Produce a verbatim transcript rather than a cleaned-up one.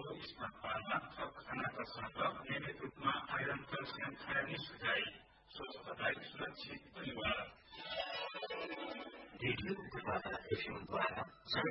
इसमा पाल्न थप खानाका साथ नियमित रूपमा आइरन क्याल्सियम खाने सुझाइ स्वस्थलाई सुरक्षित परिवार रेडियो प्रभात एफएमद्वारा